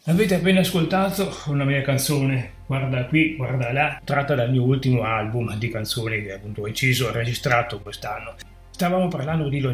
Avete appena ascoltato una mia canzone, Guarda qui, guarda là, tratta dal mio ultimo album di canzoni che appunto ho inciso e registrato quest'anno. Stavamo parlando di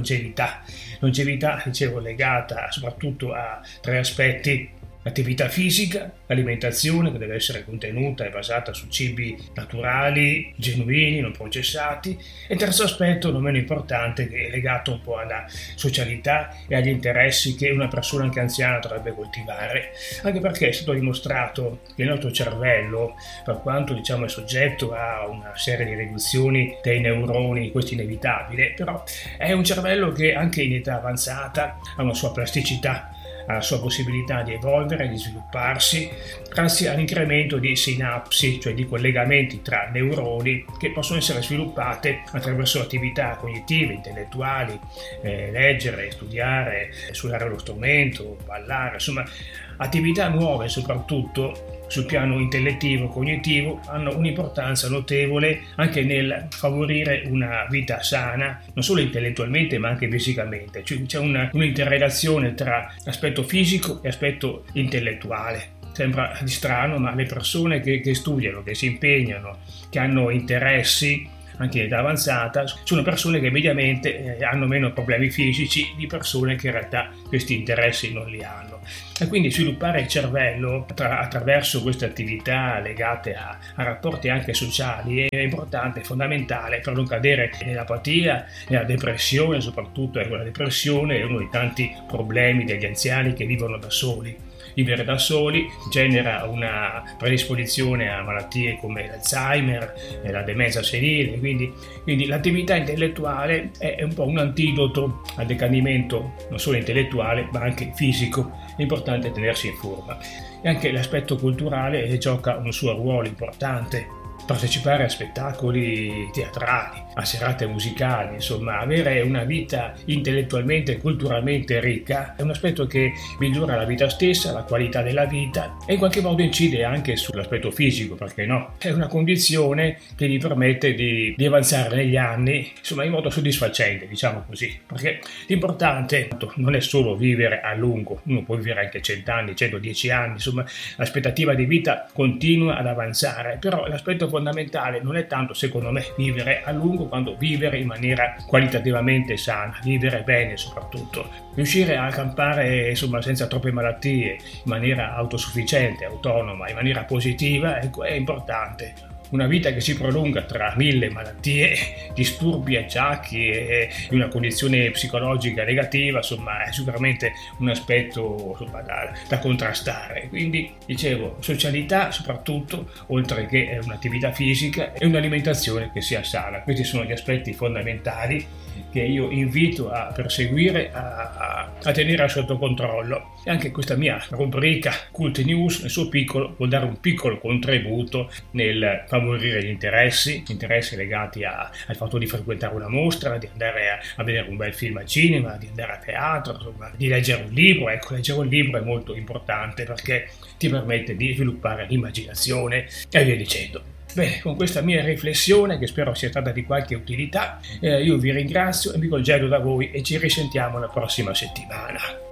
longevità dicevo legata soprattutto a tre aspetti: l'attività fisica, l'alimentazione che deve essere contenuta e basata su cibi naturali, genuini, non processati, e il terzo aspetto non meno importante che è legato un po' alla socialità e agli interessi che una persona anche anziana dovrebbe coltivare, anche perché è stato dimostrato che il nostro cervello, per quanto è soggetto a una serie di riduzioni dei neuroni, questo è inevitabile, però è un cervello che anche in età avanzata ha una sua plasticità, ha la sua possibilità di evolvere, di svilupparsi, grazie all'incremento di sinapsi, cioè di collegamenti tra neuroni che possono essere sviluppate attraverso attività cognitive, intellettuali, leggere, studiare, suonare lo strumento, ballare, insomma attività nuove soprattutto sul piano intellettivo e cognitivo hanno un'importanza notevole anche nel favorire una vita sana, non solo intellettualmente ma anche fisicamente. Cioè, c'è un'interrelazione tra aspetto fisico e aspetto intellettuale. Sembra di strano, ma le persone che studiano, che si impegnano, che hanno interessi anche in età avanzata, sono persone che mediamente hanno meno problemi fisici di persone che in realtà questi interessi non li hanno. E quindi sviluppare il cervello attraverso queste attività legate a rapporti anche sociali è importante, è fondamentale per non cadere nell'apatia, nella depressione, soprattutto la depressione è uno dei tanti problemi degli anziani che vivono da soli. Vivere da soli genera una predisposizione a malattie come l'Alzheimer e la demenza senile, quindi l'attività intellettuale è un po' un antidoto al decadimento non solo intellettuale ma anche fisico. È importante tenersi in forma. E anche l'aspetto culturale gioca un suo ruolo importante. Partecipare a spettacoli teatrali, a serate musicali, insomma, avere una vita intellettualmente e culturalmente ricca è un aspetto che migliora la vita stessa, la qualità della vita e in qualche modo incide anche sull'aspetto fisico, perché no? È una condizione che gli permette di avanzare negli anni, insomma, in modo soddisfacente, diciamo così, perché l'importante non è solo vivere a lungo, uno può vivere anche 100 anni, 110 anni, insomma, l'aspettativa di vita continua ad avanzare, però l'aspetto fondamentale non è tanto, secondo me, vivere a lungo quanto vivere in maniera qualitativamente sana, vivere bene soprattutto, riuscire a campare insomma senza troppe malattie, in maniera autosufficiente, autonoma, in maniera positiva, ecco, è importante. Una vita che si prolunga tra 1000 malattie, disturbi, acciacchi e una condizione psicologica negativa, insomma, è sicuramente un aspetto insomma, da contrastare. Quindi, dicevo, socialità soprattutto, oltre che un'attività fisica e un'alimentazione che sia sana. Questi sono gli aspetti fondamentali che io invito a perseguire, a tenere sotto controllo. E anche questa mia rubrica Cult News, nel suo piccolo, vuol dare un piccolo contributo nel favorire gli interessi legati al fatto di frequentare una mostra, di andare a vedere un bel film al cinema, di andare a teatro, insomma, di leggere un libro. Ecco, leggere un libro è molto importante perché ti permette di sviluppare l'immaginazione e via dicendo. Bene, con questa mia riflessione, che spero sia stata di qualche utilità, io vi ringrazio e mi congedo da voi e ci risentiamo la prossima settimana.